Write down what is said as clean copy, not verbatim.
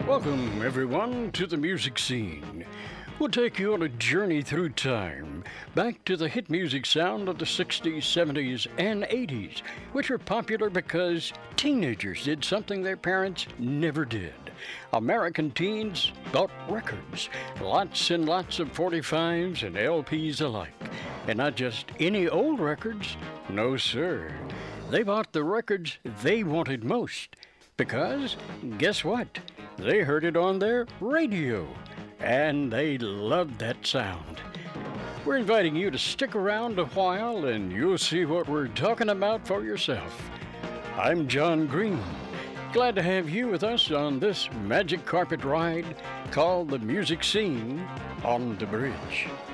Welcome, everyone, to the music scene. We'll take you on a journey through time, back to the hit music sound of the 60s, 70s, and 80s, which were popular because teenagers did something their parents never did. American teens bought records, lots and lots of 45s and LPs alike. And not just any old records, no sir. They bought the records they wanted most. Because, guess what? They heard it on their radio, and they loved that sound. We're inviting you to stick around a while, and you'll see what we're talking about for yourself. I'm John Green. Glad to have you with us on this magic carpet ride called the Music Scene on the Bridge.